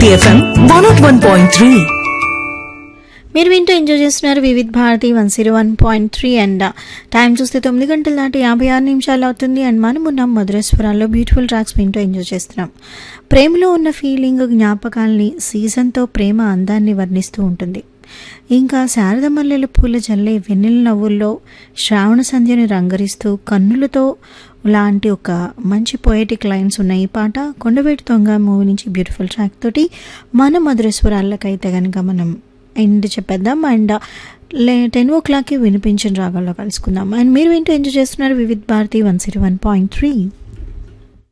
FM 101.3. మీరు వింటూ enjoy చేస్తున్నారు వివిధ్ భారతి 101.3 అండ్ టైం చూస్తే 9 గంటల దాటి 56 నిమిషాలు అవుతుంది. అండ్ మనం ఉన్నాం మధురేశ్వరాల్లో బ్యూటిఫుల్ ట్రాక్స్ వింటూ ఎంజాయ్ చేస్తున్నాం. ప్రేమలో ఉన్న ఫీలింగ్ జ్ఞాపకాల్ని సీజన్తో ప్రేమ అందాన్ని వర్ణిస్తూ ఉంటుంది. ఇంకా శారద మల్లెల పూల జల్లే వెన్నెల నవ్వుల్లో శ్రావణ సంధ్యని రంగరిస్తూ కన్నులతో లాంటి ఒక మంచి పొయటిక్ లైన్స్ ఉన్న ఈ పాట కొండవేటి దొంగ మూవీ నుంచి బ్యూటిఫుల్ ట్రాక్ తోటి మన మధురేశ్వరాలకైతే కనుక మనం ఎండ్ చెప్పేద్దాం. అండ్ 10 o'clockకి వినిపించిన రాగాల్లో కలుసుకుందాం. అండ్ మీరు వింటూ ఎంజాయ్ చేస్తున్నారు వివిధ్ భారతి 101.3.